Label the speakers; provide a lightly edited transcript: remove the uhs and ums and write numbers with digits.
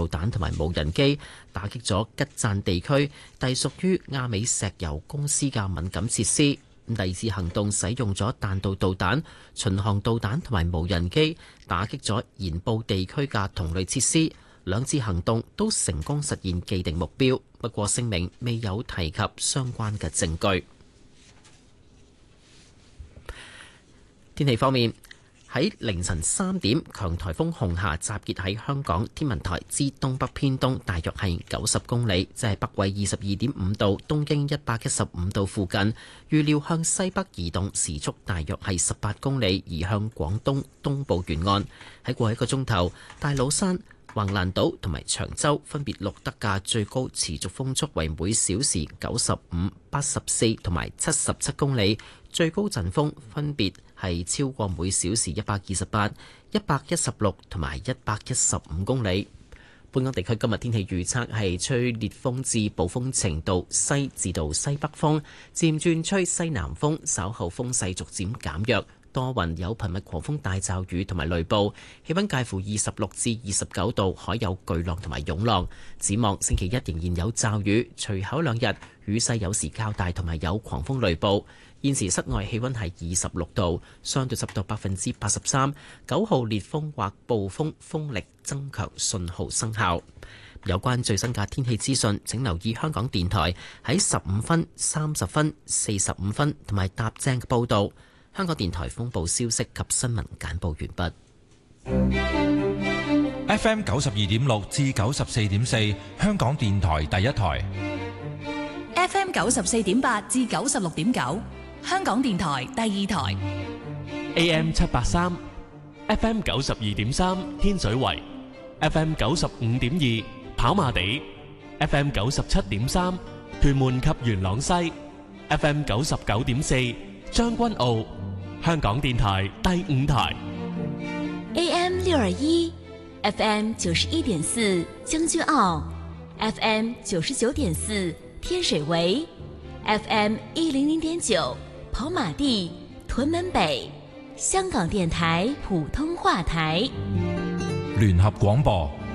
Speaker 1: 導彈同埋無人機，打擊咗吉贊地區隸屬於亞美石油公司嘅敏感設施。第二次行動使用咗彈道導彈、巡航導彈同埋無人機，打擊咗延布地區嘅同類設施。兩次行動都成功實現既定目標，不過聲明未有提及相關嘅證據。天氣方面，喺凌晨3點，強颱風紅霞集結喺香港天文台之東北偏東，大約係90公里，即係北緯22.5度、東經115度附近。預料向西北移動，時速大約係18公里，移向廣東東部沿岸。喺過去1個鐘頭，大老山、橫瀾島同埋長洲分別錄得嘅最高持續風速為每小時95、84同埋77公里，最高陣風分別係超過每小時128、116同埋115公里。本港地區今日天氣預測係吹烈風至暴風程度，西至到西北風，漸轉吹西南風，稍後風勢逐漸減弱。多雲，有頻密狂風大驟雨同埋雷暴，氣溫介乎26至29度，海有巨浪同埋湧浪。展望星期一仍然有驟雨，隨後2日雨勢有時較大，同埋有狂風雷暴。現時室外氣溫係26度，相對濕度83%。9號烈風或暴風風力增強信號生效。有關最新嘅天氣資訊，請留意香港電台喺15分、30分、45分同埋踏正嘅報導。香港電台風暴消息及新聞簡報完
Speaker 2: 畢。FM 92.6至94.4，香港電台第一台。
Speaker 3: FM 94.8至96.9，香港電台第二台。
Speaker 4: AM 783 FM 92.3，天水圍 FM 95.2，跑馬地 FM 97.3，屯門及元朗西 FM 99.4，將軍澳。香港電台第5台
Speaker 3: AM 621 FM 91.4將軍澳 FM 99.4天水圍 FM 100.9跑馬地屯門北。香港電台普通話台。
Speaker 2: 聯合廣播